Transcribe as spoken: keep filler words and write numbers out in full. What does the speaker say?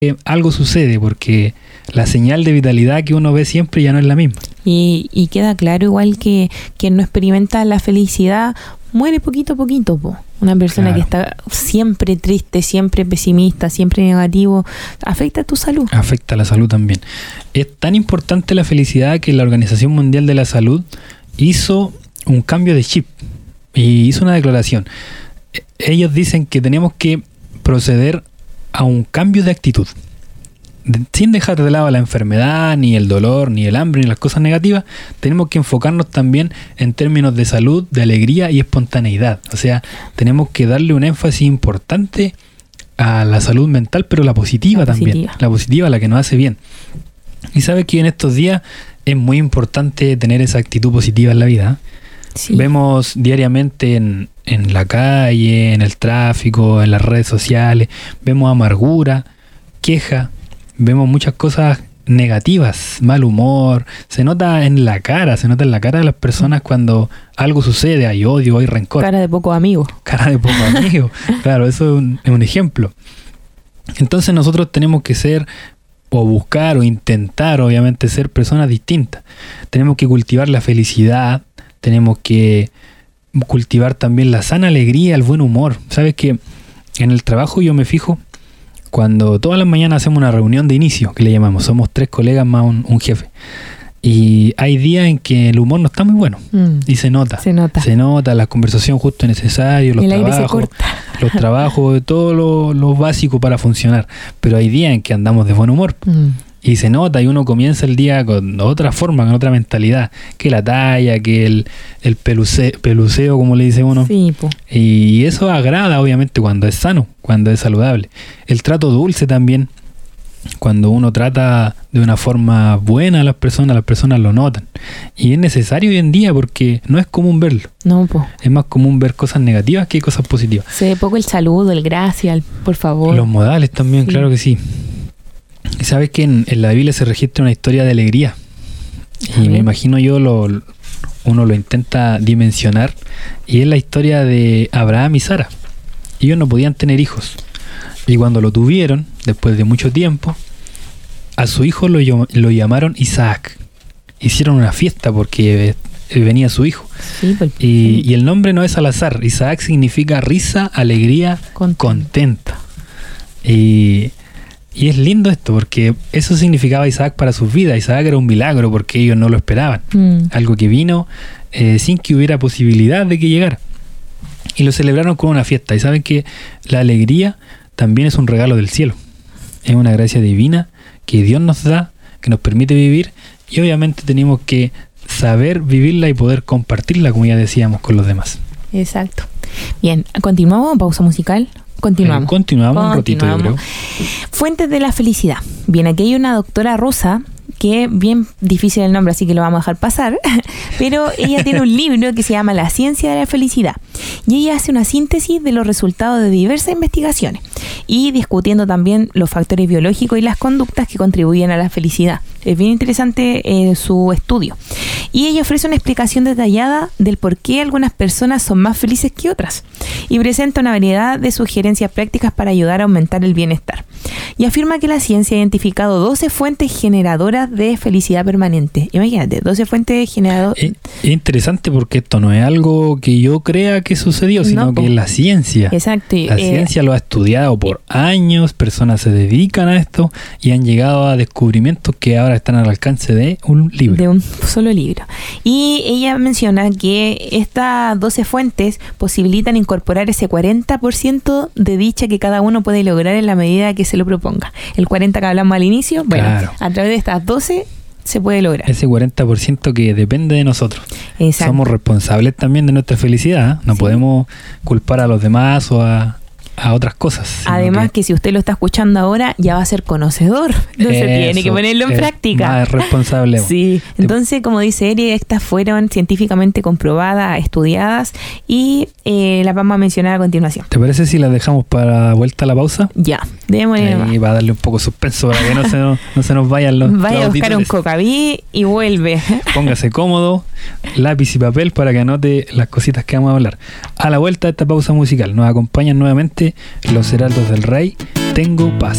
eh, algo sucede porque la señal de vitalidad que uno ve siempre ya no es la misma. Y, y queda claro igual que quien no experimenta la felicidad muere poquito a poquito, po. Una persona claro. que está siempre triste, siempre pesimista, siempre negativo, afecta a tu salud. Afecta a la salud también. Es tan importante la felicidad que la Organización Mundial de la Salud hizo un cambio de chip y hizo una declaración. Ellos dicen que tenemos que proceder a un cambio de actitud. Sin dejar de lado la enfermedad, ni el dolor, ni el hambre, ni las cosas negativas, tenemos que enfocarnos también en términos de salud, de alegría y espontaneidad. O sea, tenemos que darle un énfasis importante a la salud mental, pero la positiva la también. Positiva. La positiva, la que nos hace bien. Y sabes que en estos días es muy importante tener esa actitud positiva en la vida. Sí. Vemos diariamente en, en la calle, en el tráfico, en las redes sociales, vemos amargura, queja. Vemos muchas cosas negativas, mal humor, se nota en la cara, se nota en la cara de las personas cuando algo sucede, hay odio, hay rencor. Cara de poco amigo. Cara de poco amigo, claro, eso es un, es un ejemplo. Entonces nosotros tenemos que ser, o buscar, o intentar, obviamente, ser personas distintas. Tenemos que cultivar la felicidad, tenemos que cultivar también la sana alegría, el buen humor. ¿Sabes que en el trabajo yo me fijo? Cuando todas las mañanas hacemos una reunión de inicio, que le llamamos, somos tres colegas más un, un jefe. Y hay días en que el humor no está muy bueno. Mm. Y se nota. Se nota. Se nota, la conversación justo necesaria, los el trabajos. Aire se corta. Los trabajos, todo lo, lo básico para funcionar. Pero hay días en que andamos de buen humor. Mm. Y se nota, y uno comienza el día con otra forma, con otra mentalidad. Que la talla, que el, el peluce, peluceo, como le dice uno. Sí, po. Y eso agrada, obviamente, cuando es sano, cuando es saludable. El trato dulce también. Cuando uno trata de una forma buena a las personas, las personas lo notan. Y es necesario hoy en día porque no es común verlo. No, po. Es más común ver cosas negativas que cosas positivas. Se ve poco el saludo, el gracias, el por favor. Los modales también, sí. Claro que sí. Y sabes que en, en la Biblia se registra una historia de alegría. Y me imagino yo, lo, uno lo intenta dimensionar. Y es la historia de Abraham y Sara. Ellos no podían tener hijos. Y cuando lo tuvieron, después de mucho tiempo, a su hijo lo, lo llamaron Isaac. Hicieron una fiesta porque venía su hijo. Sí, pues, y, y el nombre no es al azar. Isaac significa risa, alegría, contenta. contenta. Y... Y es lindo esto, porque eso significaba Isaac para sus vidas. Isaac era un milagro porque ellos no lo esperaban. Mm. Algo que vino eh, sin que hubiera posibilidad de que llegara. Y lo celebraron con una fiesta. Y saben que la alegría también es un regalo del cielo. Es una gracia divina que Dios nos da, que nos permite vivir. Y obviamente tenemos que saber vivirla y poder compartirla, como ya decíamos, con los demás. Exacto. Bien, continuamos, pausa musical. Continuamos. Eh, continuamos, continuamos un ratito, yo creo. Fuentes de la felicidad. Bien, aquí hay una doctora rusa que bien difícil el nombre, así que lo vamos a dejar pasar, pero ella tiene un libro que se llama La ciencia de la felicidad y ella hace una síntesis de los resultados de diversas investigaciones y discutiendo también los factores biológicos y las conductas que contribuyen a la felicidad. Es bien interesante eh, su estudio. Y ella ofrece una explicación detallada del por qué algunas personas son más felices que otras y presenta una variedad de sugerencias prácticas para ayudar a aumentar el bienestar. Y afirma que la ciencia ha identificado doce fuentes generadoras de felicidad permanente. Imagínate, doce fuentes generadoras. Es, es interesante porque esto no es algo que yo crea que sucedió, sino no, que es la ciencia. Exacto. La eh, ciencia lo ha estudiado por años, personas se dedican a esto y han llegado a descubrimientos que ahora están al alcance de un libro. De un solo libro. Y ella menciona que estas doce fuentes posibilitan incorporar ese cuarenta por ciento de dicha que cada uno puede lograr en la medida que se lo proponga. El cuarenta por ciento que hablamos al inicio, bueno, claro. A través de estas doce se puede lograr. Ese cuarenta por ciento que depende de nosotros. Exacto. Somos responsables también de nuestra felicidad. No sí. podemos culpar a los demás o a... a otras cosas. Además que... que si usted lo está escuchando ahora ya va a ser conocedor, entonces eso, tiene que ponerlo en práctica. Más responsable. Sí, entonces como dice Eri, estas fueron científicamente comprobadas, estudiadas y eh, las vamos a mencionar a continuación. ¿Te parece si las dejamos para vuelta a la pausa? Ya, démosle y va a darle un poco de suspenso para que no se nos, no se nos vayan los Vaya los a buscar un cocaví y vuelve. Póngase cómodo, lápiz y papel para que anote las cositas que vamos a hablar. A la vuelta de esta pausa musical nos acompañan nuevamente Los Heraldos del Rey, Tengo Paz.